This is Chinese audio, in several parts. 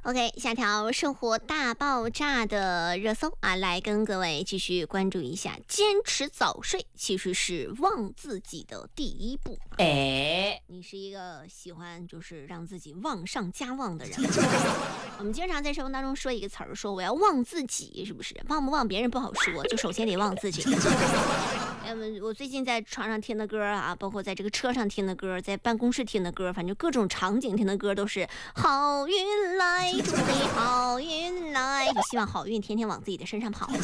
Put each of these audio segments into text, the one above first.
OK， 下条生活大爆炸的热搜啊，来跟各位继续关注一下。坚持早睡其实是忘自己的第一步。你是一个喜欢就是让自己忘上加忘的人。我们经常在生活当中说一个词儿，说我要忘自己，是不是？忘不忘别人不好说，就首先得忘自己。我最近在床上听的歌啊，包括在这个车上听的歌，在办公室听的歌，反正各种场景听的歌都是好运来，祝你好运来，就希望好运天天往自己的身上跑。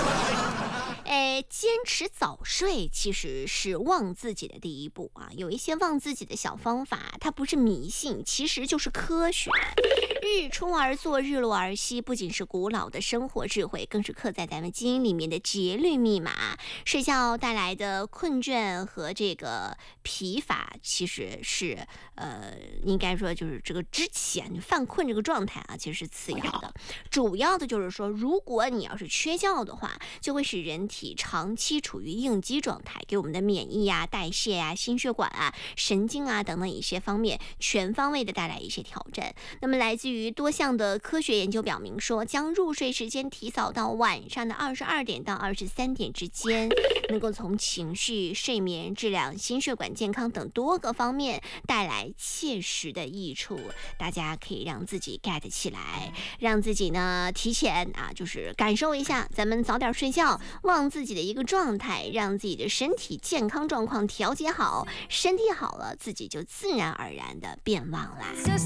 坚持早睡其实是忘自己的第一步啊。有一些忘自己的小方法，它不是迷信，其实就是科学。日出而作，日落而息，不仅是古老的生活智慧，更是刻在咱们基因里面的节律密码。睡觉带来的困倦和这个疲乏，其实是应该说就是这个之前犯困这个状态啊，其实是次要的。主要的就是说，如果你要是缺觉的话，就会使人体长期处于应激状态，给我们的免疫啊、代谢啊、心血管啊、神经啊等等一些方面全方位的带来一些挑战。那么来自于多项的科学研究表明说，将入睡时间提早到晚上的22点到23点之间，能够从情绪、睡眠质量、心血管健康等多个方面带来切实的益处。大家可以让自己 get 起来，让自己呢提前啊，就是感受一下，咱们早点睡觉，忘自己的一个状态，让自己的身体健康状况调节好，身体好了，自己就自然而然的变忘啦。